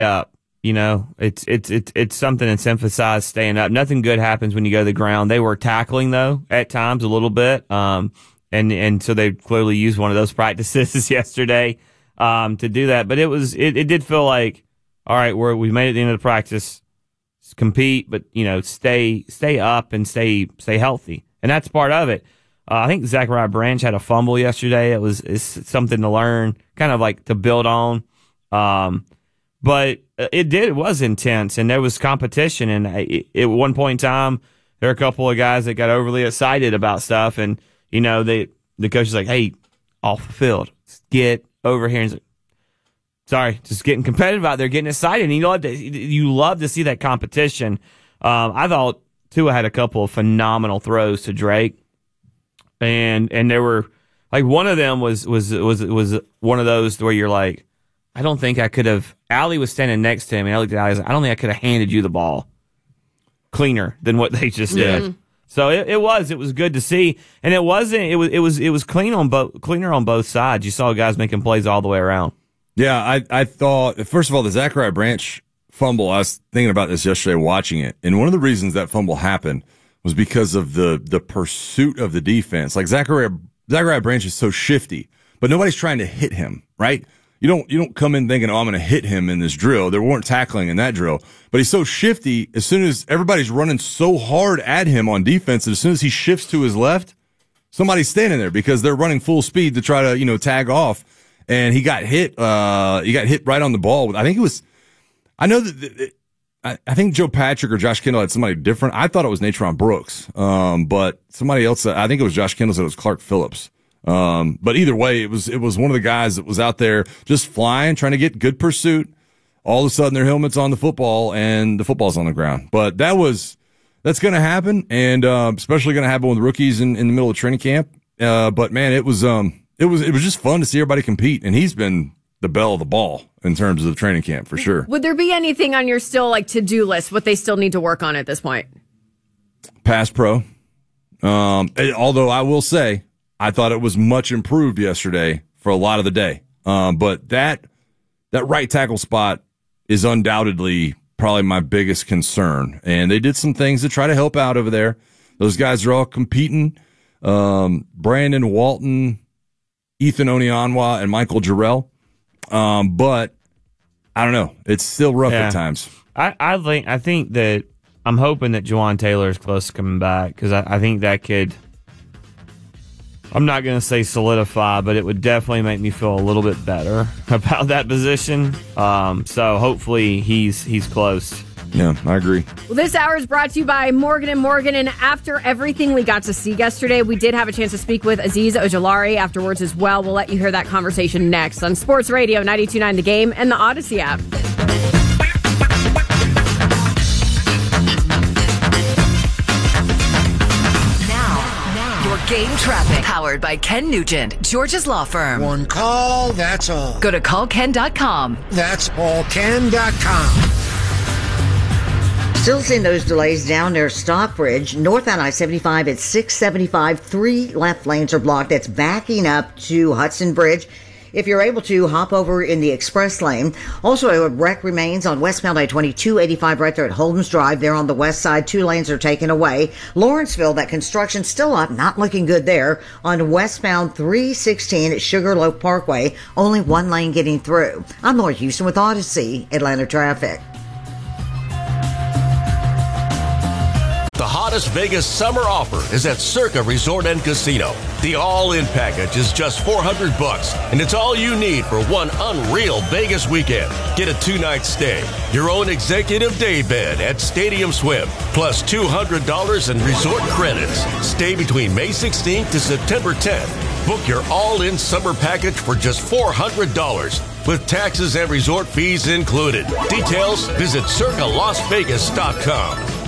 up. It's something that's emphasized, staying up. Nothing good happens when you go to the ground. They were tackling though at times a little bit, and so they clearly used one of those practices yesterday to do that. But it did feel like, all right, we made it to the end of the practice, compete, but stay up and stay healthy, and that's part of it. I think Zachariah Branch had a fumble yesterday. It's something to learn, kind of like to build on. But it was intense, and there was competition. And at one point in time, there were a couple of guys that got overly excited about stuff, and the coach is like, "Hey, off the field, get over here." And sorry, just getting competitive out there, getting excited. And you love to see that competition. I thought Tua had a couple of phenomenal throws to Drake. And there were, like, one of them was one of those where you're like, I don't think I could have. Allie was standing next to him, and I looked at Allie. I was like, I don't think I could have handed you the ball cleaner than what they just did. So it was good to see, and it was cleaner on both sides. You saw guys making plays all the way around. Yeah, I thought, first of all, the Zachariah Branch fumble. I was thinking about this yesterday, watching it, and one of the reasons that fumble happened was because of the pursuit of the defense. Like Zachariah Branch is so shifty, but nobody's trying to hit him, right? You don't come in thinking, I'm going to hit him in this drill. There weren't tackling in that drill, but he's so shifty. As soon as everybody's running so hard at him on defense, and as soon as he shifts to his left, somebody's standing there because they're running full speed to try to tag off. And he got hit. He got hit right on the ball. I think it was. I know that. I think Joe Patrick or Josh Kendall had somebody different. I thought it was Natron Brooks, but somebody else. I think it was Josh Kendall said it was Clark Phillips. But either way, it was one of the guys that was out there just flying, trying to get good pursuit. All of a sudden, their helmet's on the football and the football's on the ground. But that's going to happen, and especially going to happen with rookies in the middle of training camp. But man, it was just fun to see everybody compete, and he's been the belle of the ball in terms of training camp for sure. Would there be anything on your still to-do list, what they still need to work on at this point? Pass pro. Although I will say, I thought it was much improved yesterday for a lot of the day. But that right tackle spot is undoubtedly probably my biggest concern. And they did some things to try to help out over there. Those guys are all competing. Brandon Walton, Ethan Onyanwa, and Michael Jarrell. But I don't know. It's still rough at times. I think that I'm hoping that Juwan Taylor is close to coming back, because I think that could, I'm not going to say solidify, but it would definitely make me feel a little bit better about that position. So hopefully he's close. Yeah, I agree. Well, this hour is brought to you by Morgan & Morgan, and after everything we got to see yesterday, we did have a chance to speak with Azeez Ojulari afterwards as well. We'll let you hear that conversation next on Sports Radio 92.9 The Game and the Odyssey app. Now, your game traffic. Powered by Ken Nugent, George's Law Firm. One call, that's all. Go to callken.com. That's allken.com. Still seeing those delays down near Stockbridge. Northbound I-75 at 675. 3 left lanes are blocked. That's backing up to Hudson Bridge. If you're able to, hop over in the express lane. Also, a wreck remains on westbound I-2285 right there at Holden's Drive. There on the west side, 2 lanes are taken away. Lawrenceville, that construction still up, not looking good there. On westbound 316 at Sugarloaf Parkway, only 1 lane getting through. I'm Laura Houston with Odyssey Atlanta Traffic. The hottest Vegas summer offer is at Circa Resort and Casino. The all-in package is just $400, and it's all you need for one unreal Vegas weekend. Get a 2-night stay, your own executive day bed at Stadium Swim, plus $200 in resort credits. Stay between May 16th to September 10th. Book your all-in summer package for just $400, with taxes and resort fees included. Details, visit CircaLasVegas.com.